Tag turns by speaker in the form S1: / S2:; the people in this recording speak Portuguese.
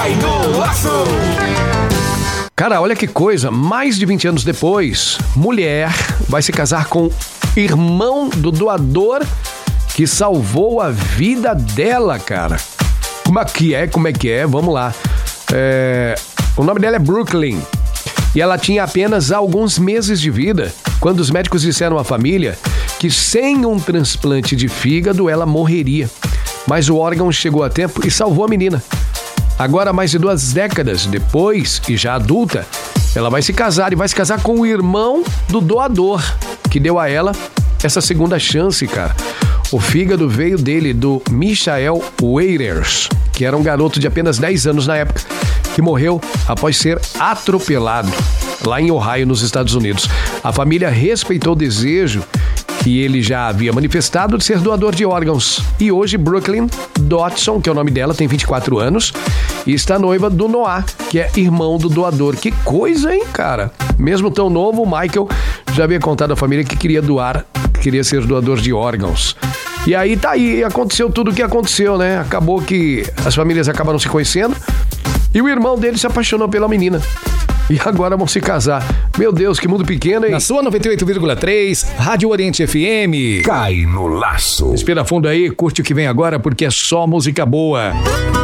S1: Cai no laço.
S2: Cara, olha que coisa, mais de 20 anos depois, mulher vai se casar com irmão do doador que salvou a vida dela, cara. Como é que é? Vamos lá. O nome dela é Brooklyn e ela tinha apenas alguns meses de vida quando os médicos disseram à família que sem um transplante de fígado ela morreria. Mas o órgão chegou a tempo e salvou a menina. Agora, mais de 2 décadas depois, e já adulta, ela vai se casar e vai se casar com o irmão do doador, que deu a ela essa segunda chance, cara. O fígado veio dele, do Michael Waiters, que era um garoto de apenas 10 anos na época, que morreu após ser atropelado lá em Ohio, nos Estados Unidos. A família respeitou o desejo que ele já havia manifestado de ser doador de órgãos. E hoje Brooklyn Dodson, que é o nome dela, tem 24 anos e está noiva do Noah, que é irmão do doador. Que coisa, hein, cara? Mesmo tão novo, o Michael já havia contado à família que queria ser doador de órgãos. E aí aconteceu tudo o que aconteceu, né? Acabou que as famílias acabaram se conhecendo e o irmão dele se apaixonou pela menina. E agora vão se casar. Meu Deus, que mundo pequeno, hein?
S3: Na sua 98,3, Rádio Oriente FM.
S1: Cai no laço.
S2: Respira fundo aí, curte o que vem agora, porque é só música boa.